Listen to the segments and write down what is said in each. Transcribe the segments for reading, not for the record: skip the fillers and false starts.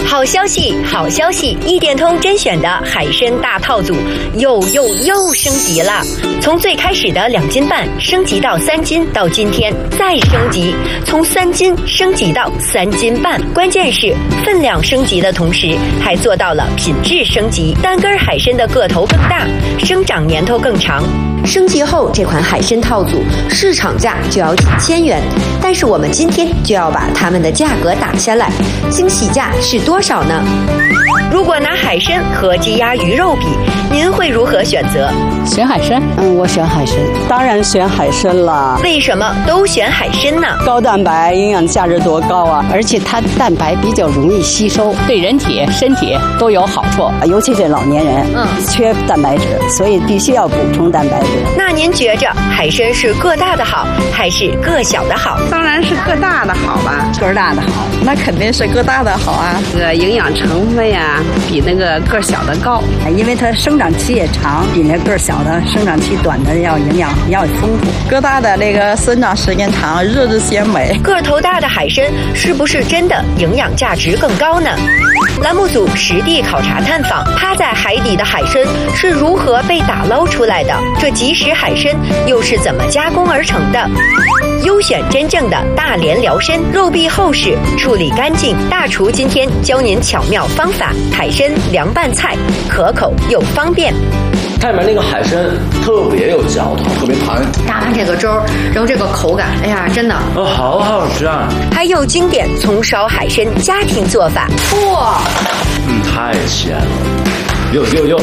好消息，好消息！一点通甄选的海参大套组又升级了，从最开始的2斤半升级到3斤，到今天再升级，从3斤升级到3斤半。关键是分量升级的同时，还做到了品质升级，单根海参的个头更大，生长年头更长。升级后，这款海参套组市场价就要几千元，但是我们今天就要把它们的价格打下来，惊喜价是多少呢？如果拿海参和鸡鸭鱼肉比，您会如何选择？ 选海参。 我选海参，当然选海参了。 为什么都选海参呢？ 高蛋白，营养价值多高啊！而且它蛋白比较容易吸收， 对人体身体都有好处， 尤其是老年人，缺蛋白质，所以必须要补充蛋白质。 那您觉着海参是个大的好，还是个小的好？ 当然是个大的好吧， 个大的好， 那肯定是个大的好啊。这个营养成分呀，比那个个小的高， 因为它生长期也长，比那个小的生长期短的要营养要丰富。 个大的那个生长时间长，日子鲜美。 个头大的海参是不是真的营养价值更高呢？栏目组实地考察探访，趴在海底的海参是如何被打捞出来的？这即食海参又是怎么加工而成的？优选真正的大连辽参，肉壁厚实，处理干净。大厨今天教您巧妙方法，海参凉拌菜，可口又方便。 它里面那个海参特别有嚼头，特别弹。 搭完这个粥，然后这个口感，哎呀，真的， 好好吃啊！ 还有经典葱烧海参家庭做法， 哇， 太鲜了，又，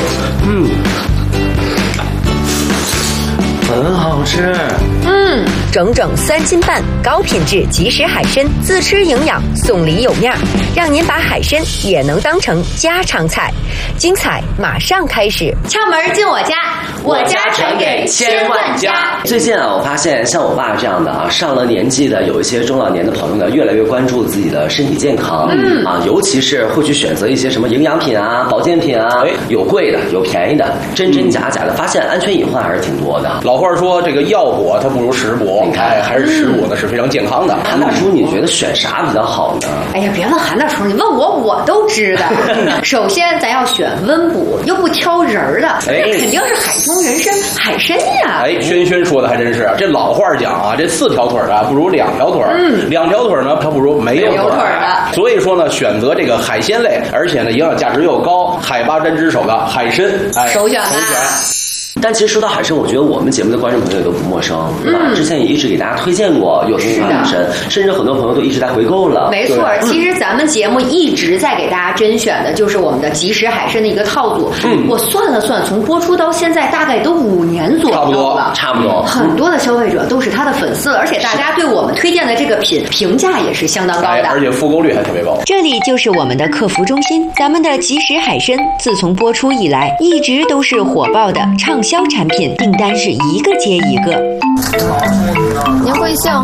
很好吃。 整整3斤半，高品质即食海参，自吃营养，送礼有面，让您把海参也能当成家常菜。精彩马上开始， 敲门进我家，我家传给千万家。 最近我发现像我爸这样的上了年纪的，有一些中老年的朋友呢，越来越关注自己的身体健康，尤其是会去选择一些什么营养品啊、保健品啊，有贵的，有便宜的，真假的，发现安全隐患还是挺多的。 老话说这个药补它不如食补，你看还是食补呢是非常健康的。 韩大叔，你觉得选啥比较好呢？ 哎呀，别问韩大叔，你问我都知道。首先咱要选温补，又不挑人的，肯定是海中人参海参呀。 轩说的还真是，这老话讲啊，这4条腿的不如2条腿，2条腿呢它不如没有腿的。所以说呢，选择这个海鲜类，而且呢营养价值又高，海拔针之首的海参， 首选。 但其实说到海参，我觉得我们节目的观众朋友也都不陌生，之前也一直给大家推荐过有东方海参，甚至很多朋友都一直在回购了。 没错，其实咱们节目一直在给大家甄选的就是我们的即食海参的一个套组。我算了算，从播出到现在大概都5年左右了， 差不多。 很多的消费者都是他的粉丝，而且大家对我们推荐的这个评价也是相当高的， 而且复购率还特别高。 这里就是我们的客服中心，咱们的即食海参自从播出以来，一直都是火爆的畅销产品，订单是一个接一个。 您贵姓？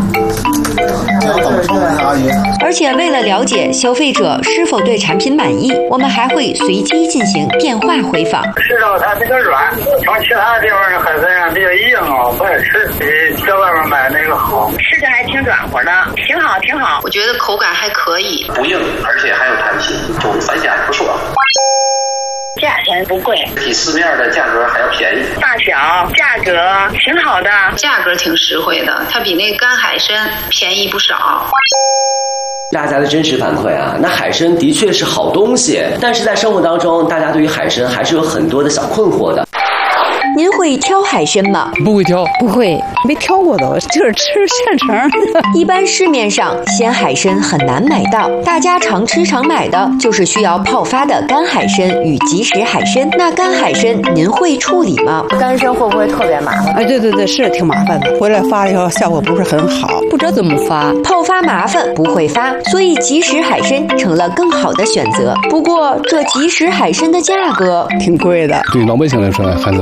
而且为了了解消费者是否对产品满意，我们还会随机进行电话回访。 吃到它比较软，从其他地方的海参比较硬不爱吃，比在外面买那个好。 吃着还挺软和的，挺好。我觉得口感还可以， 不硬，而且还有弹性，就反响不错。 价钱不贵， 比市面的价格还要便宜。 大小价格挺好的， 价格挺实惠的，它比那干海参便宜不少。 大家的真实反馈那海参的确是好东西，但是在生活当中，大家对于海参还是有很多的小困惑的。 您会挑海参吗？ 不会挑， 不会，没挑过的，就是吃现成的。 一般市面上鲜海参很难买到，大家常吃常买的就是需要泡发的干海参与即食海参。那干海参您会处理吗？ 干参会不会特别麻烦？ 对，是挺麻烦的，回来发了以后效果不是很好， 不知道怎么发。 泡发麻烦，不会发，所以即食海参成了更好的选择。不过这即食海参的价格挺贵的， 对老百姓来说还是贵了点。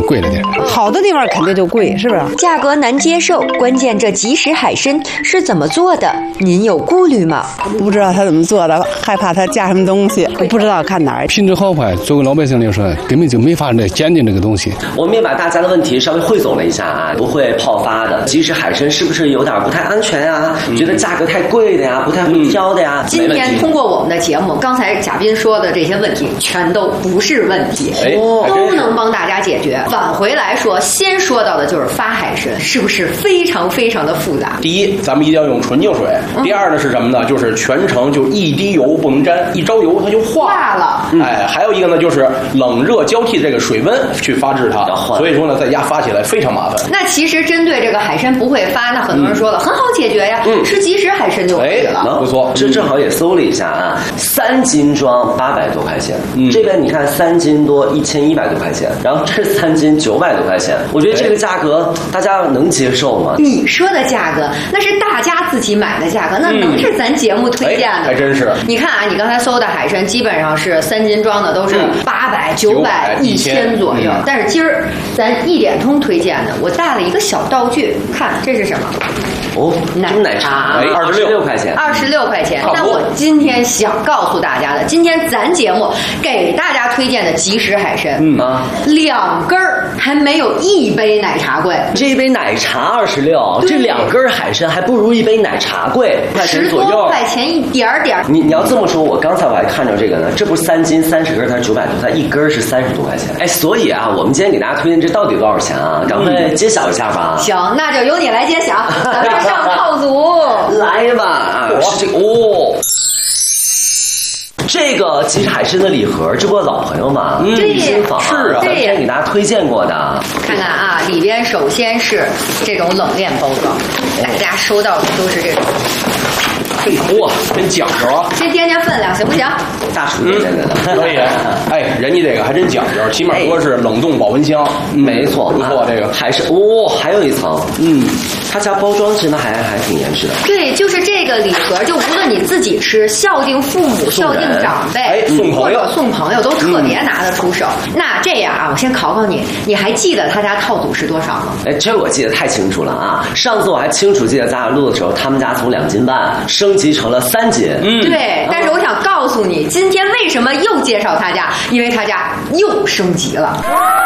好的地方肯定就贵，是不是？ 价格难接受，关键这即食海参是怎么做的？您有顾虑吗？ 不知道他怎么做的，害怕他加什么东西，不知道看哪儿。 品质好坏，作为老百姓来说，根本就没法来鉴定这个东西。 我们也把大家的问题稍微汇总了一下啊，不会泡发的即食海参是不是有点不太安全呀？觉得价格太贵的呀，不太会挑的呀？ 今天通过我们的节目，刚才嘉宾说的这些问题全都不是问题，都能帮大家解决。返回来说，先说到的就是发海参，是不是非常非常的复杂？ 第一，咱们一定要用纯净水。第二呢是什么呢？就是全程就一滴油不能沾，一着油它就化了。还有一个呢就是冷热交替这个水温去发制它，所以说呢在家发起来非常麻烦。 那其实针对这个海参不会发，那很多人说了，很好解决呀，吃即食海参就可以了。 不错，这正好也搜了一下啊，3斤装800多块钱，这边你看3斤多1100多块钱，然后这3斤900多块钱，我觉得这个价格大家能接受吗？ 你说的价格那是大家自己买的价格，那能是咱节目推荐的吗？ 还真是。 你看啊，你刚才搜的海参基本上是3斤装的，都是800、900、1000左右。但是今儿咱一点通推荐的，我带了一个小道具，看这是什么？奶茶，26块钱，26块钱。但我今天想告诉大家的，今天咱节目给大家推荐的即食海参，2根还没有1杯奶茶贵。 这一杯奶茶26，这2根海参还不如1杯奶茶贵，10 多块钱一点点。 你要这么说，我刚才我还看着这个呢，这不是3斤30根，它是900多，它1根是30多块钱。哎，所以啊，我们今天给大家推荐这到底多少钱啊？赶快揭晓一下吧。 行，那就由你来揭晓，咱们上套组来吧。是这个这个即食海参的礼盒，这不老朋友嘛，礼新坊是啊， 咱之前给大家推荐过的。 看看啊，里边首先是这种冷链包装，大家收到的都是这种。 哇，真讲究啊！ 先掂掂分量，行不行？ 大厨点的可以。哎，人家这个还真讲究，起码说是冷冻保温箱， 没错， 不错。这个还是还有一层，他家包装真的还挺严实的。 对，就是这个礼盒，就无论你自己吃，孝敬父母、孝敬长辈，或者送朋友，都特别拿得出手。那这样啊，我先考考你，你还记得他家套组是多少吗？ 哎，这我记得太清楚了啊！上次我还清楚记得咱俩录的时候，他们家从2斤半升级成了3斤。 对。但是我想告诉你，今天为什么又介绍他家？因为他家又升级了。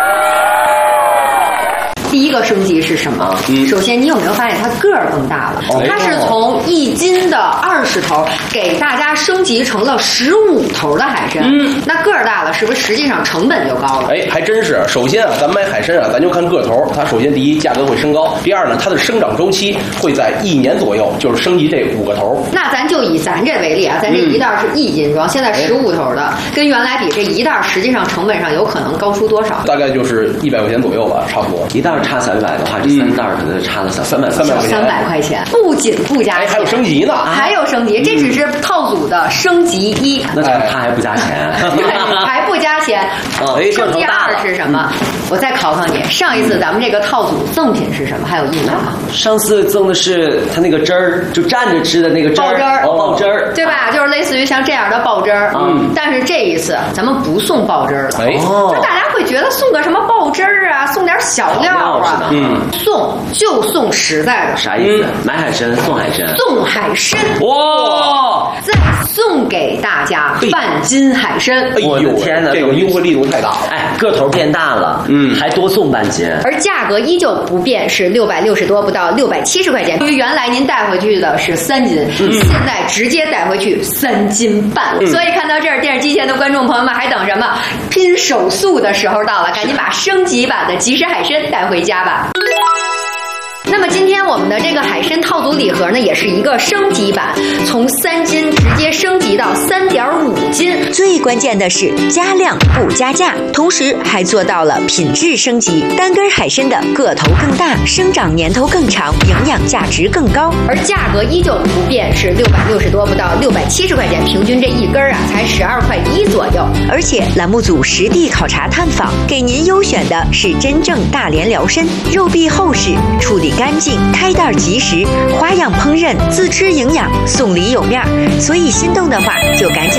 第一个升级是什么？首先，你有没有发现它个儿更大了？它是从1斤的20头给大家升级成了15头的海参。那个儿大了，是不是实际上成本就高了？ 哎，还真是。首先啊，咱买海参啊，咱就看个头。它首先第一，价格会升高；第二呢，它的生长周期会在1年左右，就是升级这5个头。 那咱就以咱这为例啊，咱这一袋是1斤装，现在15头的，跟原来比，这一袋实际上成本上有可能高出多少？ 大概就是100块钱左右吧，差不多。 一袋差小100的话，这3袋可能差了小300 块钱。不仅不加钱， 还有升级呢， 还有升级，这只是套组的升级1。 那他还不加钱？ 还不加钱。升级2是什么？我再考考你，上一次咱们这个套组赠品是什么？还有印象吗？ 上次赠的是他那个汁儿，就蘸着吃的那个汁儿，爆汁儿， 对吧？就是类似于像这样的爆汁儿。但是这一次咱们不送爆汁儿了。就大家会觉得送个什么爆汁儿啊，送点小料啊。送实在的。 啥意思？买海参送海参。 送海参。 哇！ 再送给大家半斤海参。 我的天哪， 这个优惠力度太大了。 哎，个头变大了，还多送半斤。 而价格依旧不变，是660多，不到670块钱。因为原来您带回去的是3斤，现在直接带回去3斤半。所以看到这儿，电视机前的观众朋友们还等什么？拼手速的时候到了，赶紧把升级版的即食海参带回家吧。那么今天我们的这个海参套组礼盒呢，也是一个升级版，从3斤直接升级到3.5斤。 最关键的是加量不加价，同时还做到了品质升级。单根海参的个头更大，生长年头更长，营养价值更高， 而价格依旧不变，是660多，不到670块钱，平均这一根啊才12.1块左右。 而且栏目组实地考察探访，给您优选的是真正大连辽参，肉壁厚实，处理干净，开袋即食，花样烹饪，自吃营养，送礼有面。所以心动的话就赶紧拨打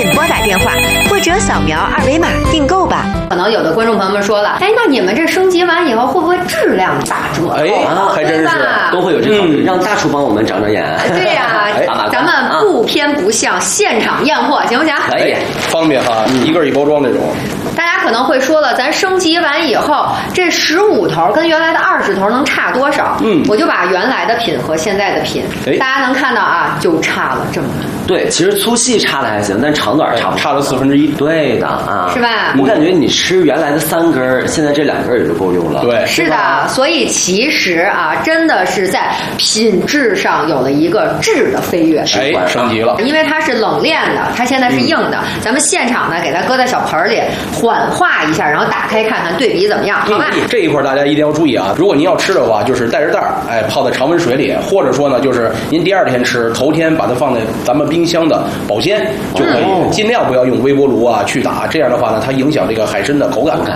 电话或者扫描2维码订购吧。 可能有的观众朋友们说了，哎，那你们这升级完以后会不会质量打折？ 哎，还真是都会有这考虑，让大厨帮我们长长眼。 对呀，咱们不偏不向，现场验货，行不行？ 可以， 方便哈，一个一包装这种。 大家可能会说了，咱升级完以后，这15头跟原来的20头能差多少？我就把原来的品和现在的品，大家能看到啊，就差了这么多。 对，其实粗细差的还行，但长短差了1/4。 对的啊， 是吧？ 我感觉你吃原来的3根，现在这2根也就够用了。 对， 是的。所以其实啊，真的是在品质上有了一个质的飞跃， 升级了。 因为它是冷链的，它现在是硬的，咱们现场呢给它搁在小盆里缓化一下，然后打开看看对比怎么样，好吧？ 这一块大家一定要注意啊！如果您要吃的话，就是带着袋儿，泡在常温水里，或者说呢，就是您第2天吃，头天把它放在咱们冰箱的保鲜就可以，尽量不要用微波炉啊去打，这样的话呢，它影响这个海参的口感。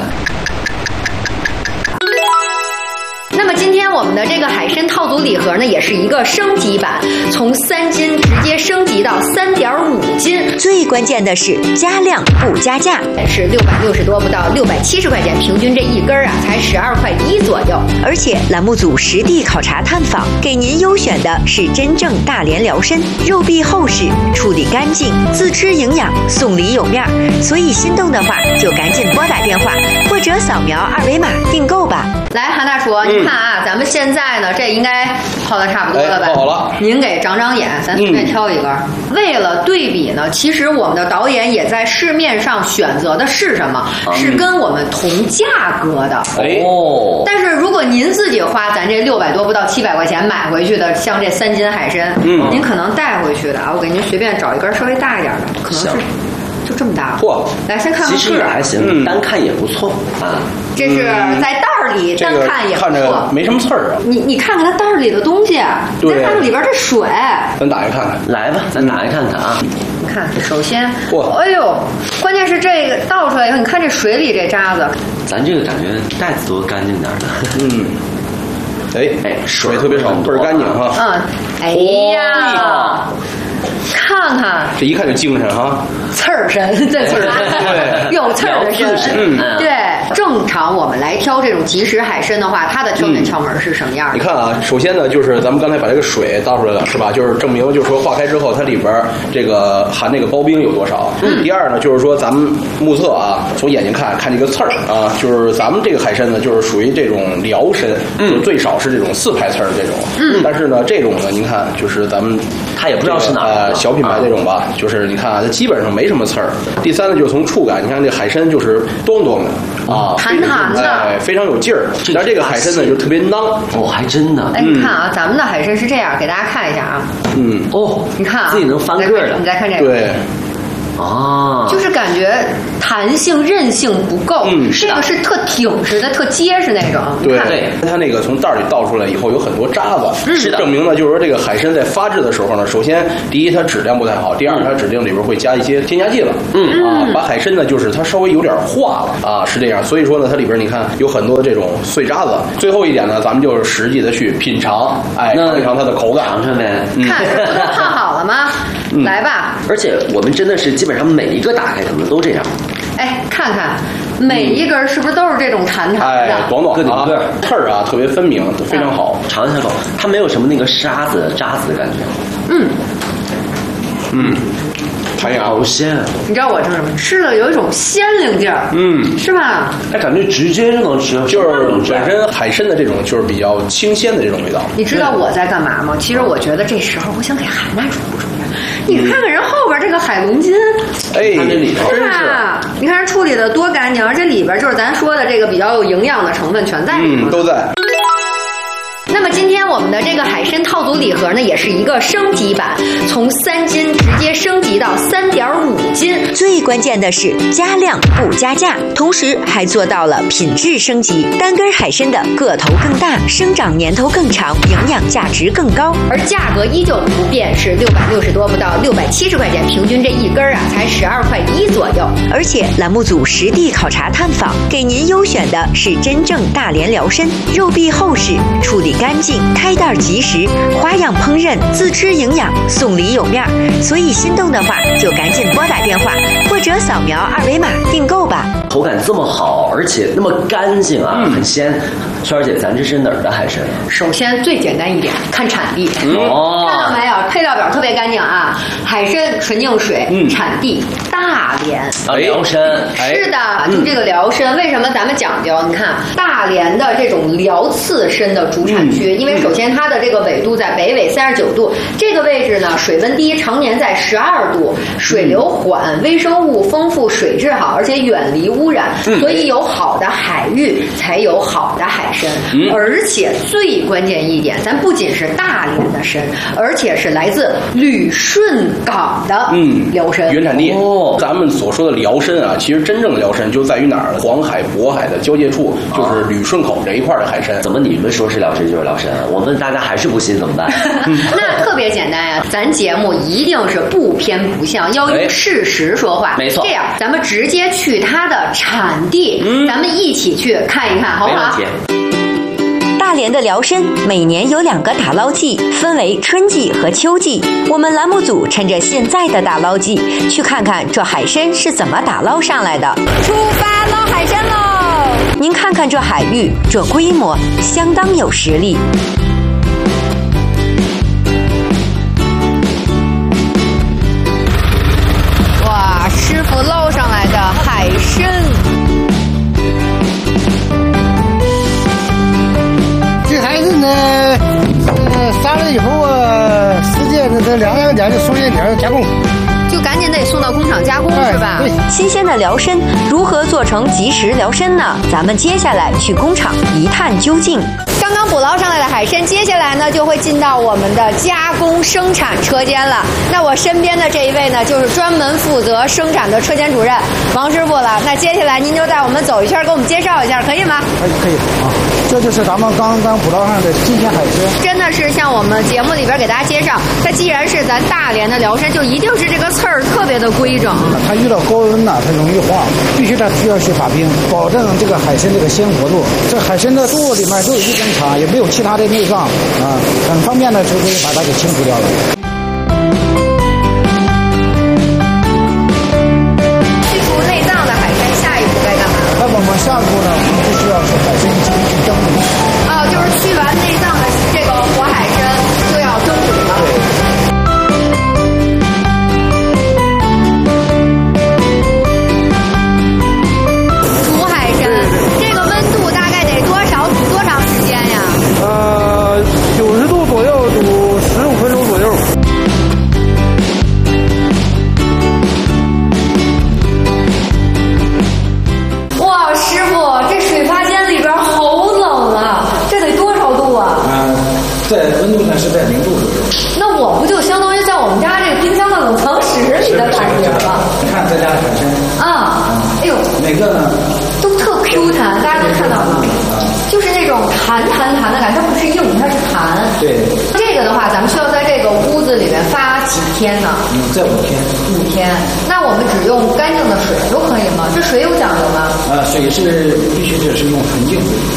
那么今天我们的这个海参套组礼盒呢，也是一个升级版，从3斤直接升级到3.5斤。 最关键的是加量不加价， 是660多不到670块钱，平均这一根啊才12.1块左右。 而且栏目组实地考察探访，给您优选的是真正大连辽参，肉壁厚实，处理干净，自吃营养，送礼有面。所以心动的话就赶紧拨打电话或者扫描2维码订购吧。 来，韩大厨，你看啊，咱们现在呢，这应该泡的差不多了吧？ 泡好了。 您给长长眼，咱随便挑一根。为了对比呢，其实我们的导演也在市面上选择的是什么？是跟我们同价格的。 哦。 但是如果您自己花咱这600多不到700块钱买回去的，像这3斤海参，您可能带回去的啊，我给您随便找一根稍微大一点的，可能是就这么大。 嚯！ 来，先看看。 其实也还行，单看也不错啊。 这是在袋儿里单看也不错， 看着没什么刺儿啊。 你看看它袋儿里的东西，你再看看里边这水。 咱打开看看， 来吧，咱打开看看啊。 你看，首先，哎呦，关键是这个倒出来以后，你看这水里这渣子。 咱这个感觉袋子多干净点的。 水特别少，倍儿干净哈。 哎呀。看看， 这一看就精神哈， 刺儿身，这刺儿，有刺儿的身，对。正常我们来挑这种即食海参的话，它的挑选窍门是什么样的？ 你看啊，首先呢，就是咱们刚才把这个水倒出来了，是吧？就是证明，就是说化开之后，它里边这个含那个刨冰有多少。第二呢，就是说咱们目测啊，从眼睛看这个刺儿啊，就是咱们这个海参呢，就是属于这种辽参，就最少是这种4排刺儿这种。但是呢，这种呢，您看就是咱们它也不知道是哪小品牌那种吧，就是你看啊，它基本上没什么刺儿。第三呢，就是从触感，你看这海参就是咚咚的啊， 弹弹的， 非常有劲儿。然后这个海参呢就特别囊， 还真的。 哎，你看啊，咱们的海参是这样，给大家看一下啊。你看啊， 自己能翻个的。 你再看这个。 对。 就是感觉弹性韧性不够，这个是特挺实的、特结实那种。 对，它那个从袋里倒出来以后有很多渣子，是证明呢，就是说这个海参在发制的时候呢，首先第一它质量不太好，第二它指定里边会加一些添加剂了，把海参呢就是它稍微有点化了啊，是这样。所以说呢，它里边你看有很多的这种碎渣子。最后一点呢，咱们就是实际的去品尝，品尝它的口感。 尝尝呗， 看这不都泡好了吗？来吧。 而且我们真的是基本上每一个打开可能都这样。 哎，看看每一根是不是都是这种弹弹的？ 短短的，刺儿啊特别分明，非常好。 尝一下口，它没有什么那个渣子的感觉。 弹牙好鲜。 你知道我吃什么？吃了有一种鲜灵劲儿，是吧？ 哎，感觉直接就能吃， 就是本身海参的这种就是比较清鲜的这种味道。 你知道我在干嘛吗？其实我觉得这时候我想给韩大厨补充一下，你看看人后边这个海龙筋， 它这里头真是，你看人处理的多干净，而这里边就是咱说的这个比较有营养的成分全在里面， 都在。 那么今天我们的这个海参套组礼盒呢，也是一个升级版，从3斤直接升级到3.5斤。 最关键的是加量不加价，同时还做到了品质升级。单根海参的个头更大，生长年头更长，营养价值更高， 而价格依旧不变，是660多不到670块钱，平均这一根啊才12.1块左右。 而且栏目组实地考察探访，给您优选的是真正大连辽参，肉壁厚实，处理干净，开袋即食，花样烹饪，自吃营养，送礼有面。所以心动的话就赶紧拨打电话或或者扫描2维码订购吧。 口感这么好，而且那么干净啊，很鲜。圈儿姐，咱这是哪儿的海参？ 首先最简单一点，看产地。看到没有？配料表特别干净啊，海参纯净水，产地大连。 辽参。 是的，就这个辽参，为什么咱们讲究？你看大连的这种辽刺参的主产区，因为首先它的这个纬度在北纬39度，这个位置呢水温低，常年在12度，水流缓，微生物丰富，水质好，而且远离污染，所以有好的海域才有好的海参。而且最关键一点，咱不仅是大连的参，而且是来自旅顺港的辽参原产地。咱们所说的辽参啊，其实真正的辽参就在于哪儿？黄海、渤海的交界处，就是旅顺口这一块的海参。 怎么你们说是辽参就是辽参？我问大家还是不信怎么办？ 那特别简单呀，咱节目一定是不偏不向，要用事实说话。 没错， 这样咱们直接去它的产地，咱们一起去看一看，好不好？ 大连的辽参每年有2个打捞季，分为春季和秋季。我们栏目组趁着现在的打捞季，去看看这海参是怎么打捞上来的。出发捞海参喽！您看看这海域，这规模相当有实力。 哇，师傅捞上来的海参。 杀了以后啊，时间这2天就送进点加工， 就赶紧得送到工厂加工是吧？ 对， 新鲜的辽参如何做成即食辽参呢？咱们接下来去工厂一探究竟。 刚刚捕捞上来的海参，接下来呢就会进到我们的加工生产车间了。那我身边的这一位呢，就是专门负责生产的车间主任王师傅了。那接下来您就带我们走一圈，给我们介绍一下，可以吗？ 可以啊，这就是咱们刚刚捕捞上的新鲜海参。 真的是像我们节目里边给大家介绍，它既然是咱大连的辽参，就一定是这个刺儿特别的规整。 它遇到高温呢，它容易化，必须它需要去打冰，保证这个海参这个鲜活度。这海参的肚子里面都有1根肠，也没有其他的内脏啊，很方便的就可以把它给清除掉了。 去除内脏的海参，下一步该干嘛？ 那我们下一步呢，我们就需要去海参进行蒸煮。 就是去完内脏的这个活海参就要蒸煮了。煮海参这个温度大概得多少？煮多长时间呀 ？90度左右，煮15分钟左右。 哇，师傅，这水发间里边好冷啊！这得多少度啊？ 在温度呢是在0度左右。 那我不就相当于在我们家这个冰箱的冷藏室里的感觉了？ 你看咱家的海参哎呦， 每个呢都特 Q 弹，大家能看到吗？就是那种弹的感觉，它不是硬，它是弹。 对。 这个的话，咱们需要在这个屋子里面发几天呢？ 在5天。 5天。那我们只用干净的水就可以吗？这水有讲究吗？ 水是必须是用纯净水。